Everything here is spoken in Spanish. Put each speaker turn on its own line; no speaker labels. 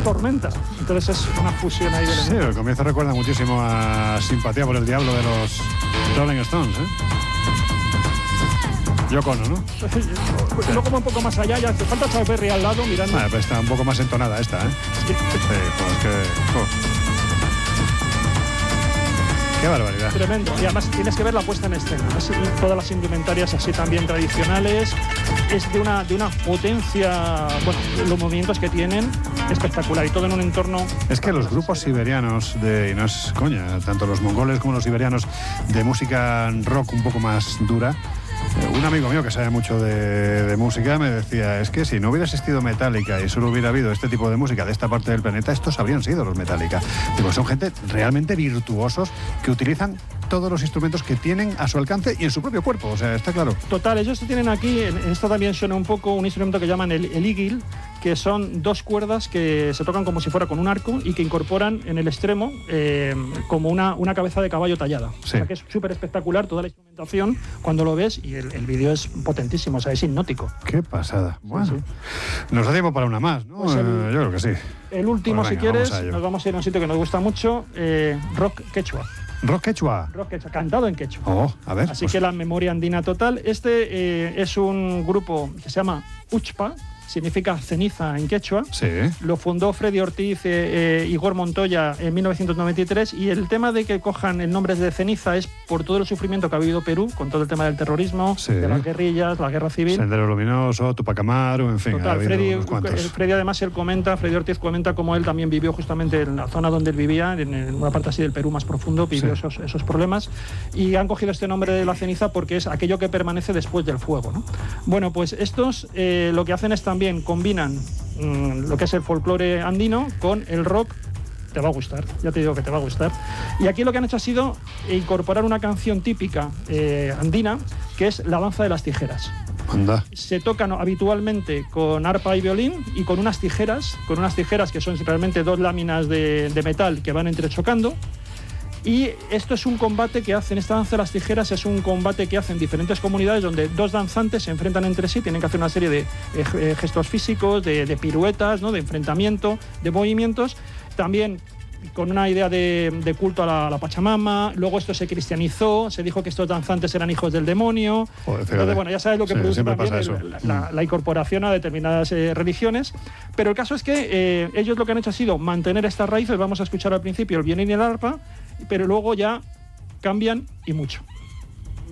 Tormenta. Entonces es una fusión ahí del
Sí, el comienzo recuerda muchísimo a Simpatía por el Diablo de los Rolling Stones, Yoko Ono, ¿no?
Luego como un poco más allá, ya hace falta Chuck Berry al lado mirando.
Pues está un poco más entonada esta, Sí, pues es que... ¡Qué barbaridad!
Tremendo. Y además tienes que ver la puesta en escena. Todas las indumentarias así también tradicionales. Es de una potencia, bueno, los movimientos que tienen, espectacular. Y todo en un entorno...
Es que los grupos siberianos y no es coña, tanto los mongoles como los siberianos de música rock un poco más dura. Un amigo mío que sabe mucho de música me decía, es que si no hubiera existido Metallica y solo hubiera habido este tipo de música de esta parte del planeta, estos habrían sido los Metallica. Digo, son gente realmente virtuosos que utilizan todos los instrumentos que tienen a su alcance y en su propio cuerpo, o sea, está claro.
Total, ellos tienen aquí, en esto también suena un poco un instrumento que llaman el igil, que son 2 cuerdas que se tocan como si fuera con un arco y que incorporan en el extremo como una cabeza de caballo tallada.
Sí.
O sea, que es súper espectacular toda la instrumentación cuando lo ves, y el vídeo es potentísimo, o sea, es hipnótico.
Qué pasada. Bueno,
sí.
Nos da tiempo para una más, ¿no?
Pues
yo creo que sí.
El último,
pues venga,
si quieres,
nos
vamos a ir a un sitio que nos gusta mucho, rock quechua.
¿Rock quechua?
Rock quechua, cantado en quechua.
A ver.
Así que la memoria andina total. Este es un grupo que se llama Uchpa, significa ceniza en quechua.
Sí.
Lo fundó Freddy Ortiz y Igor Montoya en 1993, y el tema de que cojan el nombre de ceniza es por todo el sufrimiento que ha vivido Perú con todo el tema del terrorismo, de las guerrillas, la guerra civil.
Sendero Luminoso, Tupac Amaru, en fin.
Total, Freddy además Freddy Ortiz comenta cómo él también vivió justamente en la zona donde él vivía, en una parte así del Perú más profundo, vivió esos problemas, y han cogido este nombre de la ceniza porque es aquello que permanece después del fuego, ¿no? Bueno, pues estos lo que hacen es también combinan lo que es el folclore andino con el rock. Te va a gustar, ya te digo que te va a gustar. Y aquí lo que han hecho ha sido incorporar una canción típica andina, que es la danza de las tijeras.
Anda.
Se tocan habitualmente con arpa y violín y con unas tijeras que son realmente 2 láminas de metal que van entrechocando. Y esto es un combate que hacen, esta danza de las tijeras es un combate que hacen diferentes comunidades donde 2 danzantes se enfrentan entre sí, tienen que hacer una serie de gestos físicos, de piruetas, ¿no? De enfrentamiento, de movimientos, también con una idea de culto a la Pachamama. Luego esto se cristianizó, se dijo que estos danzantes eran hijos del demonio. Entonces, bueno, ya sabes lo que produce también la incorporación a determinadas religiones. Pero el caso es que ellos lo que han hecho ha sido mantener estas raíces. Vamos a escuchar al principio el violín y el arpa, pero luego ya cambian y mucho.